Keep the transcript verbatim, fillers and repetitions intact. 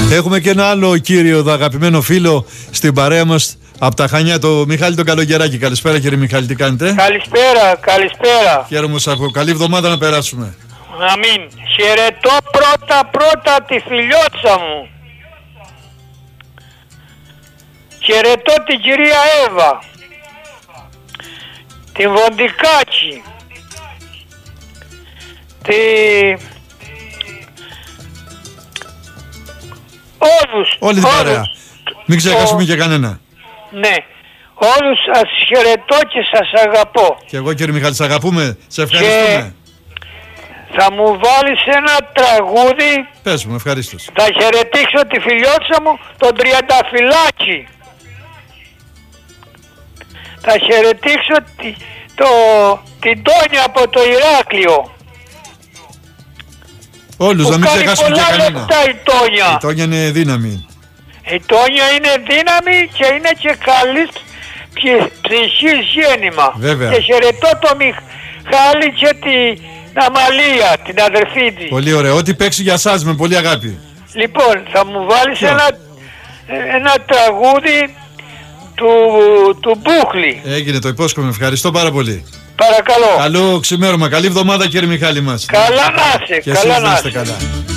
Έχουμε και ένα άλλο κύριο εδώ, αγαπημένο φίλο στην παρέα μας από τα Χανιά, το Μιχάλη τον Καλογεράκη. Καλησπέρα κύριε Μιχάλη, τι κάνετε? Καλησπέρα, καλησπέρα. Χαίρομαι που σας ακούω. Καλή εβδομάδα να περάσουμε. Αμήν. Χαιρετώ πρώτα πρώτα τη φιλιώτσα μου. Χαιρετώ την κυρία Εύα, την Βοντικάκη, τη... όλους. Όλη την όλους. παρέα. Μην ξεχάσουμε Ο... και κανένα. Ναι. Όλους σας χαιρετώ και σας αγαπώ. Και εγώ κύριε Μιχάλη, σας αγαπούμε. Σε ευχαριστούμε. Και θα μου βάλεις ένα τραγούδι. Πες μου, ευχαρίστως. Θα χαιρετήσω τη φιλιώτσα μου, τον Τριανταφυλάκη. Θα χαιρετήσω τη, το, την Τόνια από το Ηράκλειο. Όλους, που να μην κάνει ξεχάσουμε και πολλά κανένα. λεπτά η Τόνια. Η Τόνια είναι δύναμη. Η Τόνια είναι δύναμη και είναι και καλή ψυχής γέννημα. Βέβαια. Και χαιρετώ το Μιχάλη και την Αμαλία, την αδερφή της. Πολύ ωραίο. Ό,τι παίξει για σας με πολύ αγάπη. Λοιπόν, θα μου βάλεις Ποιο? ένα, ένα τραγούδι του, του Μπούχλη. Έγινε, το υπόσχομαι. Ευχαριστώ πάρα πολύ. Παρακαλώ. Καλό ξημέρωμα. Καλή εβδομάδα κύριε Μιχάλη μας. Καλά να είσαι. Και Καλά εσείς να να είστε είσαι. καλά.